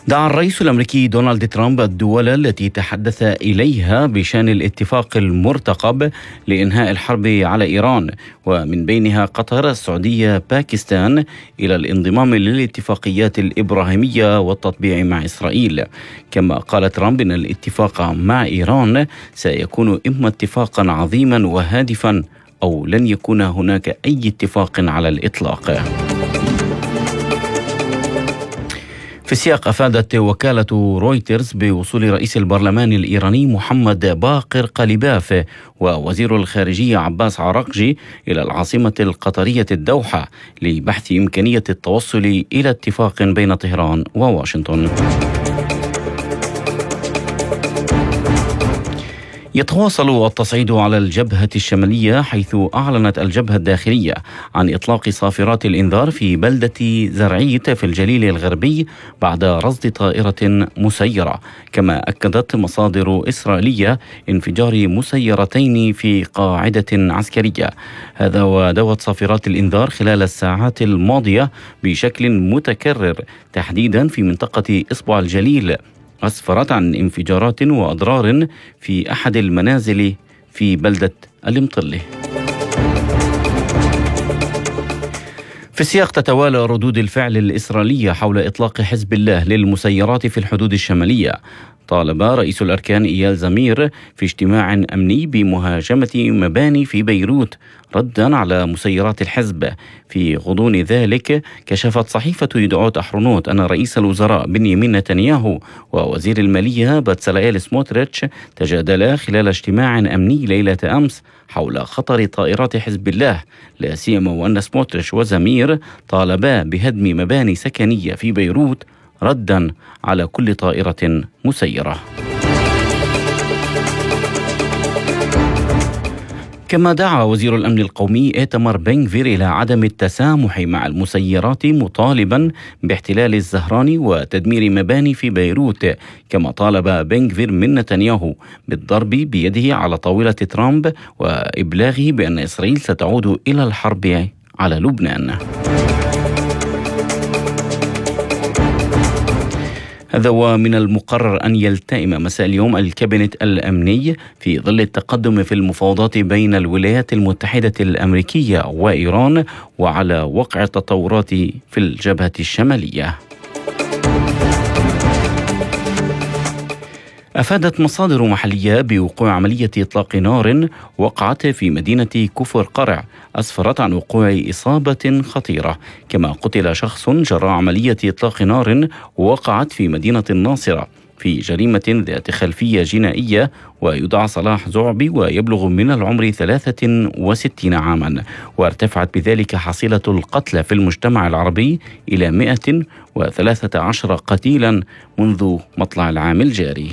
دعا الرئيس الأمريكي دونالد ترامب الدول التي تحدث إليها بشأن الاتفاق المرتقب لإنهاء الحرب على إيران، ومن بينها قطر، السعودية، باكستان، إلى الانضمام للاتفاقيات الإبراهيمية والتطبيع مع إسرائيل. كما قال ترامب إن الاتفاق مع إيران سيكون إما اتفاقا عظيما وهادفا أو لن يكون هناك أي اتفاق على الإطلاق. في السياق، أفادت وكالة رويترز بوصول رئيس البرلمان الإيراني محمد باقر قليباف ووزير الخارجية عباس عراقجي إلى العاصمة القطرية الدوحة لبحث إمكانية التوصل إلى اتفاق بين طهران وواشنطن. يتواصل التصعيد على الجبهة الشمالية، حيث أعلنت الجبهة الداخلية عن إطلاق صافرات الإنذار في بلدة زرعيت في الجليل الغربي بعد رصد طائرة مسيرة. كما أكدت مصادر إسرائيلية انفجار مسيرتين في قاعدة عسكرية. هذا ودوت صافرات الإنذار خلال الساعات الماضية بشكل متكرر، تحديدا في منطقة إصبع الجليل، أسفرت عن انفجارات وأضرار في أحد المنازل في بلدة المطلة. في السياق، تتوالى ردود الفعل الإسرائيلية حول إطلاق حزب الله للمسيرات في الحدود الشمالية. طالب رئيس الأركان إيال زمير في اجتماع أمني بمهاجمة مباني في بيروت ردا على مسيرات الحزب. في غضون ذلك، كشفت صحيفة يدعوت أحرنوت أن رئيس الوزراء بنيامين نتنياهو ووزير المالية باتسلائيل سموتريتش تجادلا خلال اجتماع أمني ليلة أمس حول خطر طائرات حزب الله، لا سيما وأن سموتريتش وزمير طالبا بهدم مباني سكنية في بيروت ردا على كل طائرة مسيرة. كما دعا وزير الأمن القومي إيتمار بن غفير إلى عدم التسامح مع المسيرات، مطالبا باحتلال الزهراني وتدمير مباني في بيروت. كما طالب بن غفير من نتنياهو بالضرب بيده على طاولة ترامب وإبلاغه بأن إسرائيل ستعود إلى الحرب على لبنان. هذا ومن المقرر أن يلتئم مساء اليوم الكابينت الأمني في ظل التقدم في المفاوضات بين الولايات المتحدة الأمريكية وإيران وعلى وقع التطورات في الجبهة الشمالية. أفادت مصادر محلية بوقوع عملية إطلاق نار وقعت في مدينة كفر قرع، أسفرت عن وقوع إصابة خطيرة. كما قتل شخص جراء عملية إطلاق نار وقعت في مدينة الناصرة في جريمة ذات خلفية جنائية، ويدعى صلاح زعبي ويبلغ من العمر 63 عاما. وارتفعت بذلك حصيلة القتلى في المجتمع العربي إلى 113 قتيلا منذ مطلع العام الجاري.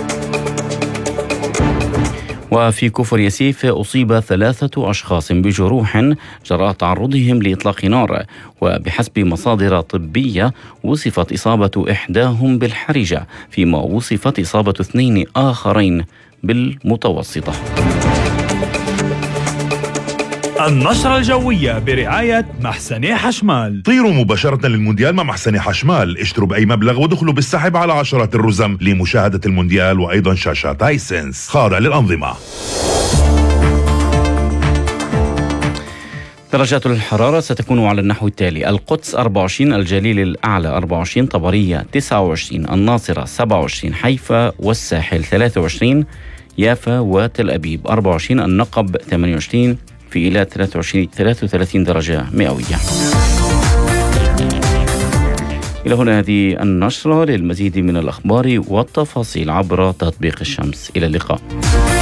وفي كفر ياسيف أصيب 3 أشخاص بجروح جراء تعرضهم لإطلاق نار، وبحسب مصادر طبية وصفت إصابة إحداهم بالحرجة، فيما وصفت إصابة 2 آخرين بالمتوسطة. النشرة الجوية برعاية محسني حشمال. طيروا مباشرة للمونديال مع محسني حشمال، اشتروا بأي مبلغ ودخلوا بالسحب على عشرات الرزم لمشاهدة المونديال وأيضا شاشات هايسنس خاضع للأنظمة. درجات الحرارة ستكون على النحو التالي: القدس 24، الجليل الأعلى 24، طبرية 29، الناصرة 27، حيفا والساحل 23، يافا وتل أبيب 24، النقب 28، في إيلات 33 درجة مئوية. إلى هنا هذه النشرة. للمزيد من الأخبار والتفاصيل عبر تطبيق الشمس. إلى اللقاء.